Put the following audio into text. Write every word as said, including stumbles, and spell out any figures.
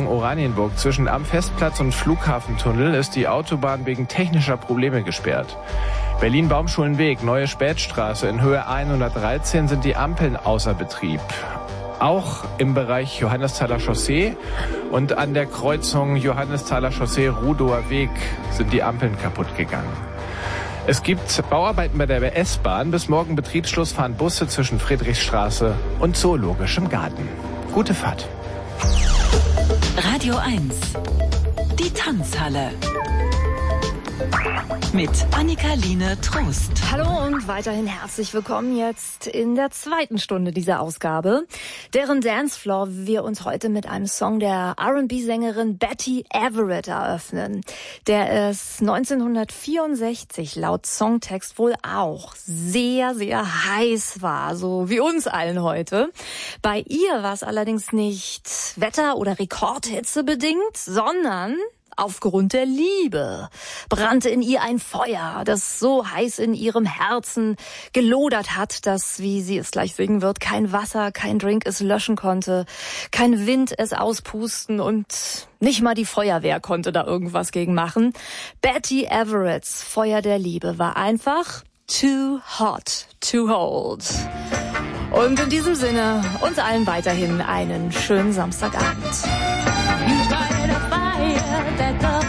Richtung Oranienburg. Zwischen Am Festplatz und Flughafentunnel ist die Autobahn wegen technischer Probleme gesperrt. Berlin-Baumschulenweg, Neue Spätstraße in Höhe hundertdreizehn sind die Ampeln außer Betrieb. Auch im Bereich Johannesthaler Chaussee und an der Kreuzung Johannesthaler Chaussee-Rudower Weg sind die Ampeln kaputt gegangen. Es gibt Bauarbeiten bei der S-Bahn. Bis morgen Betriebsschluss fahren Busse zwischen Friedrichstraße und Zoologischem Garten. Gute Fahrt. Radio eins. Die Tanzhalle. Mit Annika-Line Trost. Hallo und weiterhin herzlich willkommen jetzt in der zweiten Stunde dieser Ausgabe, deren Dancefloor wir uns heute mit einem Song der R and B-Sängerin Betty Everett eröffnen, der es neunzehnhundertvierundsechzig laut Songtext wohl auch sehr, sehr heiß war, so wie uns allen heute. Bei ihr war es allerdings nicht Wetter- oder Rekordhitze bedingt, sondern aufgrund der Liebe brannte in ihr ein Feuer, das so heiß in ihrem Herzen gelodert hat, dass, wie sie es gleich singen wird, kein Wasser, kein Drink es löschen konnte, kein Wind es auspusten und nicht mal die Feuerwehr konnte da irgendwas gegen machen. Betty Everetts Feuer der Liebe war einfach too hot to hold. Und in diesem Sinne uns allen weiterhin einen schönen Samstagabend. That the